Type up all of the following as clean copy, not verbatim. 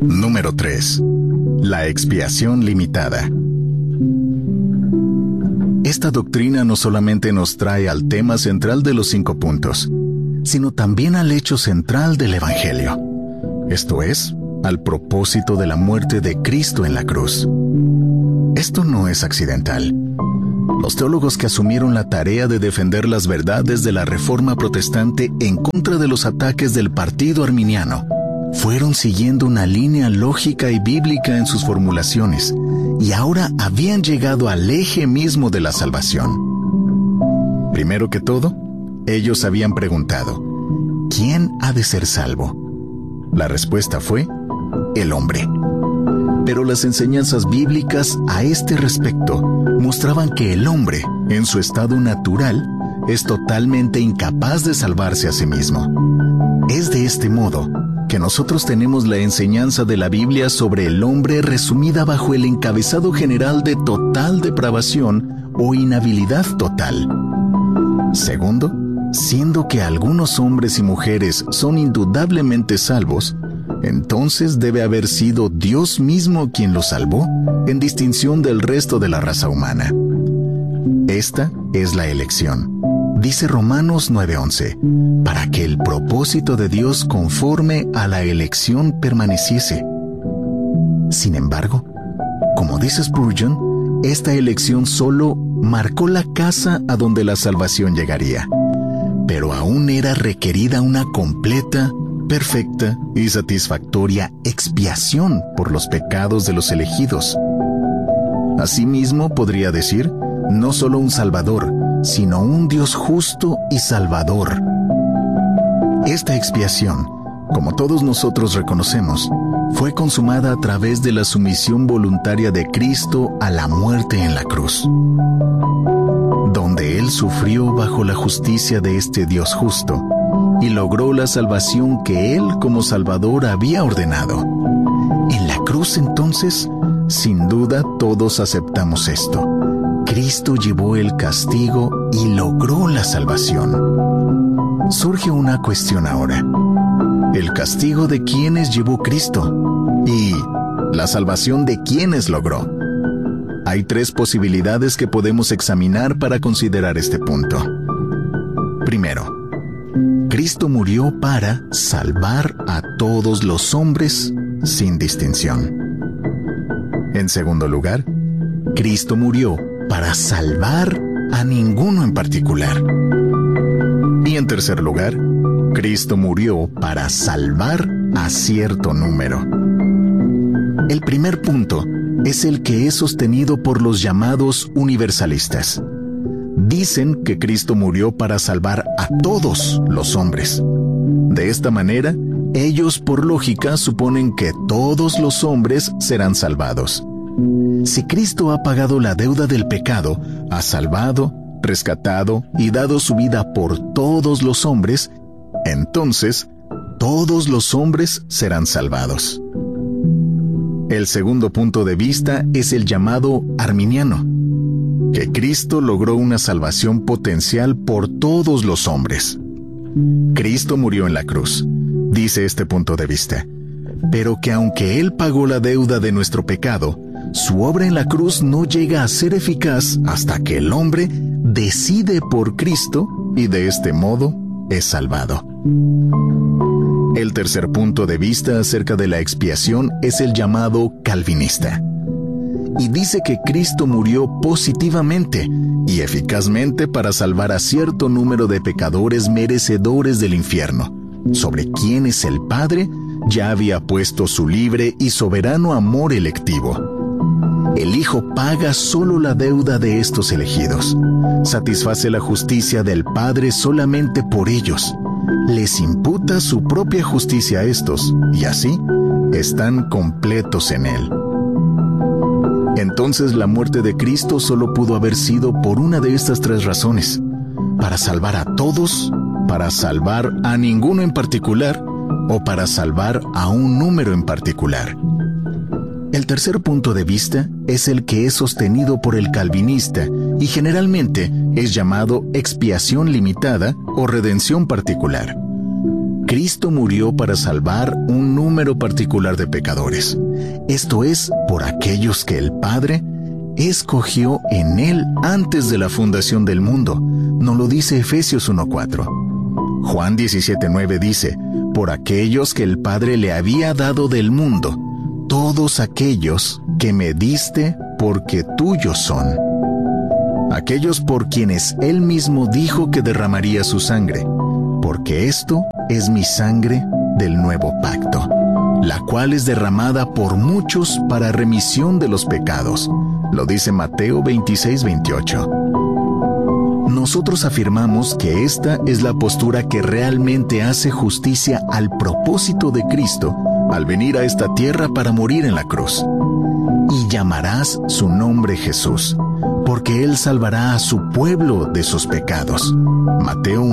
Número 3. La expiación limitada. Esta doctrina no solamente nos trae al tema central de los 5 puntos, sino también al hecho central del Evangelio. Esto es, al propósito de la muerte de Cristo en la cruz. Esto no es accidental. Los teólogos que asumieron la tarea de defender las verdades de la Reforma Protestante en contra de los ataques del partido arminiano fueron siguiendo una línea lógica y bíblica en sus formulaciones, y ahora habían llegado al eje mismo de la salvación. Primero que todo, ellos habían preguntado, ¿quién ha de ser salvo? La respuesta fue, el hombre. Pero las enseñanzas bíblicas a este respecto mostraban que el hombre, en su estado natural, es totalmente incapaz de salvarse a sí mismo. Es de este modo que nosotros tenemos la enseñanza de la Biblia sobre el hombre resumida bajo el encabezado general de total depravación o inhabilidad total. Segundo, siendo que algunos hombres y mujeres son indudablemente salvos, entonces debe haber sido Dios mismo quien los salvó, en distinción del resto de la raza humana. Esta es la elección. Dice Romanos 9:11, para que el propósito de Dios conforme a la elección permaneciese. Sin embargo, como dice Spurgeon, esta elección solo marcó la casa a donde la salvación llegaría, pero aún era requerida una completa, perfecta y satisfactoria expiación por los pecados de los elegidos. Asimismo, podría decir, no solo un Salvador, sino un Dios justo y salvador. Esta expiación, como todos nosotros reconocemos, fue consumada a través de la sumisión voluntaria de Cristo a la muerte en la cruz, donde Él sufrió bajo la justicia de este Dios justo y logró la salvación que Él como Salvador había ordenado. En la cruz, entonces, sin duda todos aceptamos esto. Cristo llevó el castigo y logró la salvación. Surge una cuestión ahora. ¿El castigo de quiénes llevó Cristo? ¿Y la salvación de quiénes logró? Hay 3 posibilidades que podemos examinar para considerar este punto. Primero, Cristo murió para salvar a todos los hombres sin distinción. En segundo lugar, Cristo murió para salvar a ninguno en particular. Y en tercer lugar, Cristo murió para salvar a cierto número. El primer punto es el que es sostenido por los llamados universalistas. Dicen que Cristo murió para salvar a todos los hombres. De esta manera, ellos por lógica suponen que todos los hombres serán salvados. Si Cristo ha pagado la deuda del pecado, ha salvado, rescatado y dado su vida por todos los hombres, entonces todos los hombres serán salvados. El segundo punto de vista es el llamado arminiano, que Cristo logró una salvación potencial por todos los hombres. Cristo murió en la cruz, dice este punto de vista, pero que aunque Él pagó la deuda de nuestro pecado, su obra en la cruz no llega a ser eficaz hasta que el hombre decide por Cristo y de este modo es salvado. El tercer punto de vista acerca de la expiación es el llamado calvinista, y dice que Cristo murió positivamente y eficazmente para salvar a cierto número de pecadores merecedores del infierno, sobre quienes el Padre ya había puesto su libre y soberano amor electivo. El Hijo paga solo la deuda de estos elegidos, satisface la justicia del Padre solamente por ellos, les imputa su propia justicia a estos, y así están completos en Él. Entonces la muerte de Cristo solo pudo haber sido por una de estas 3 razones: para salvar a todos, para salvar a ninguno en particular, o para salvar a un número en particular. El tercer punto de vista es el que es sostenido por el calvinista y generalmente es llamado expiación limitada o redención particular. Cristo murió para salvar un número particular de pecadores. Esto es, por aquellos que el Padre escogió en Él antes de la fundación del mundo. Nos lo dice Efesios 1:4. Juan 17:9 dice, por aquellos que el Padre le había dado del mundo, todos aquellos que me diste porque tuyos son. Aquellos por quienes Él mismo dijo que derramaría su sangre, porque esto es mi sangre del nuevo pacto, la cual es derramada por muchos para remisión de los pecados. Lo dice Mateo 26:28. Nosotros afirmamos que esta es la postura que realmente hace justicia al propósito de Cristo al venir a esta tierra para morir en la cruz. Y llamarás su nombre Jesús, porque Él salvará a su pueblo de sus pecados. Mateo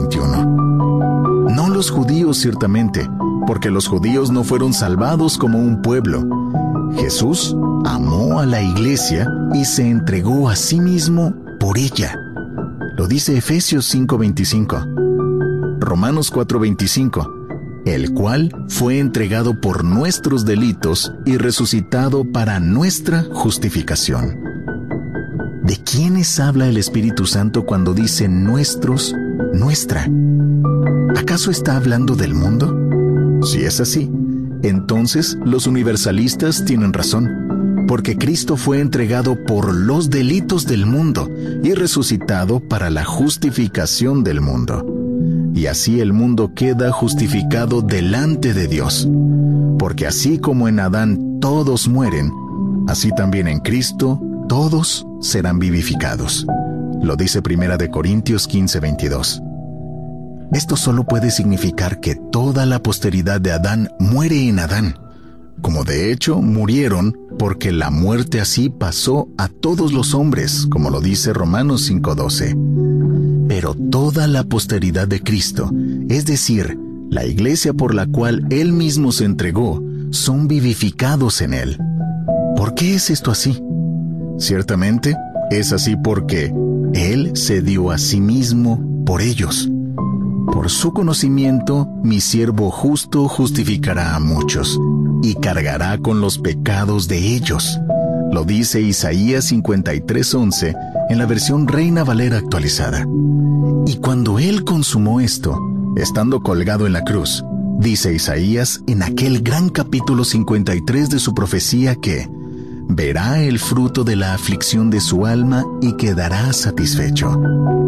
1:21. No los judíos ciertamente, porque los judíos no fueron salvados como un pueblo. Jesús amó a la iglesia y se entregó a sí mismo por ella. Lo dice Efesios 5:25. Romanos 4:25. El cual fue entregado por nuestros delitos y resucitado para nuestra justificación. ¿De quiénes habla el Espíritu Santo cuando dice nuestros, nuestra? ¿Acaso está hablando del mundo? Si es así, entonces los universalistas tienen razón, porque Cristo fue entregado por los delitos del mundo y resucitado para la justificación del mundo. Y así el mundo queda justificado delante de Dios, porque así como en Adán todos mueren, así también en Cristo todos serán vivificados. Lo dice 1 Corintios 15:22. Esto solo puede significar que toda la posteridad de Adán muere en Adán, como de hecho murieron porque la muerte así pasó a todos los hombres, como lo dice Romanos 5:12. Pero toda la posteridad de Cristo, es decir, la iglesia por la cual Él mismo se entregó, son vivificados en Él. ¿Por qué es esto así? Ciertamente, es así porque Él se dio a sí mismo por ellos. Por su conocimiento, mi siervo justo justificará a muchos, y cargará con los pecados de ellos. Lo dice Isaías 53:11 en la versión Reina Valera actualizada. Y cuando Él consumó esto, estando colgado en la cruz, dice Isaías en aquel gran capítulo 53 de su profecía que verá el fruto de la aflicción de su alma y quedará satisfecho.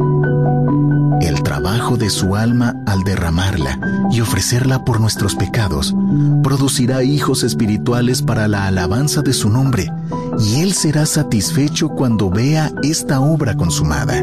El trabajo de su alma al derramarla y ofrecerla por nuestros pecados producirá hijos espirituales para la alabanza de su nombre, y Él será satisfecho cuando vea esta obra consumada.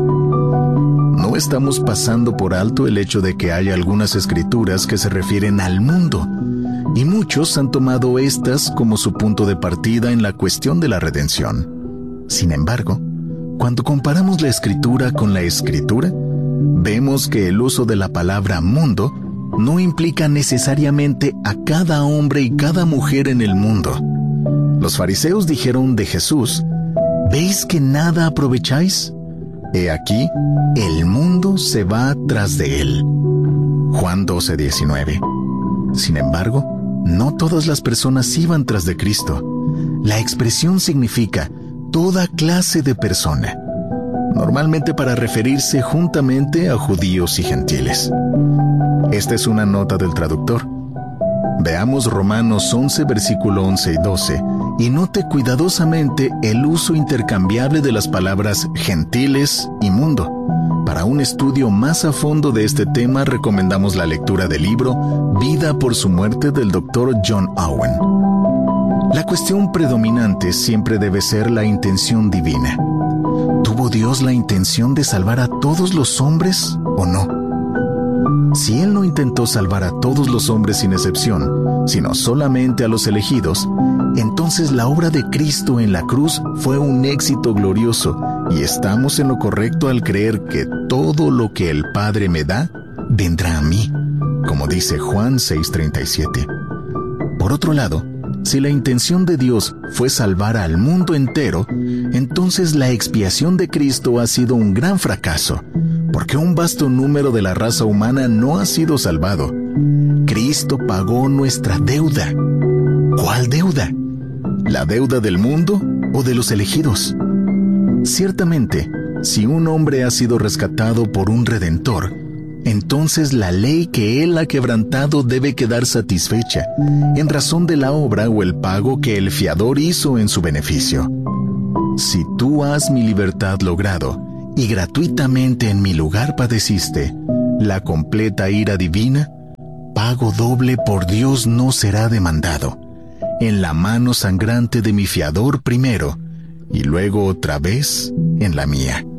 No estamos pasando por alto el hecho de que hay algunas escrituras que se refieren al mundo, y muchos han tomado estas como su punto de partida en la cuestión de la redención. Sin embargo, cuando comparamos la escritura con la escritura, vemos que el uso de la palabra mundo no implica necesariamente a cada hombre y cada mujer en el mundo. Los fariseos dijeron de Jesús, ¿veis que nada aprovecháis? He aquí, el mundo se va tras de él. Juan 12:19. Sin embargo, no todas las personas iban tras de Cristo. La expresión significa toda clase de persona, normalmente para referirse juntamente a judíos y gentiles. Esta es una nota del traductor. Veamos Romanos 11, versículo 11 y 12, y note cuidadosamente el uso intercambiable de las palabras gentiles y mundo. Para un estudio más a fondo de este tema, recomendamos la lectura del libro Vida por su muerte del Dr. John Owen. La cuestión predominante siempre debe ser la intención divina. ¿Tuvo Dios la intención de salvar a todos los hombres o no? Si Él no intentó salvar a todos los hombres sin excepción, sino solamente a los elegidos, entonces la obra de Cristo en la cruz fue un éxito glorioso, y estamos en lo correcto al creer que todo lo que el Padre me da, vendrá a mí, como dice Juan 6:37. Por otro lado, si la intención de Dios fue salvar al mundo entero, entonces la expiación de Cristo ha sido un gran fracaso, porque un vasto número de la raza humana no ha sido salvado, Cristo pagó nuestra deuda. ¿Cuál deuda? ¿La deuda del mundo o de los elegidos? Ciertamente, si un hombre ha sido rescatado por un Redentor, entonces la ley que él ha quebrantado debe quedar satisfecha, en razón de la obra o el pago que el fiador hizo en su beneficio. Si tú has mi libertad logrado, y gratuitamente en mi lugar padeciste, la completa ira divina, pago doble por Dios no será demandado, en la mano sangrante de mi fiador primero, y luego otra vez en la mía.